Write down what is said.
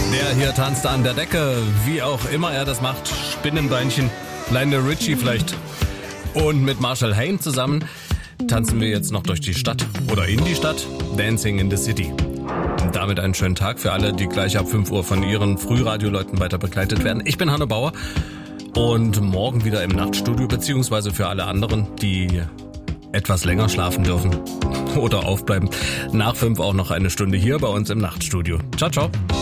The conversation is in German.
Der hier tanzt an der Decke, wie auch immer er das macht. Spinnenbeinchen, Lionel Richie vielleicht. Und mit Marshall Hain zusammen tanzen wir jetzt noch durch die Stadt oder in die Stadt. Dancing in the City. Und damit einen schönen Tag für alle, die gleich ab 5 Uhr von ihren Frühradioleuten weiter begleitet werden. Ich bin Hanno Bauer und morgen wieder im Nachtstudio, beziehungsweise für alle anderen, die etwas länger schlafen dürfen oder aufbleiben. Nach 5 auch noch eine Stunde hier bei uns im Nachtstudio. Ciao, ciao.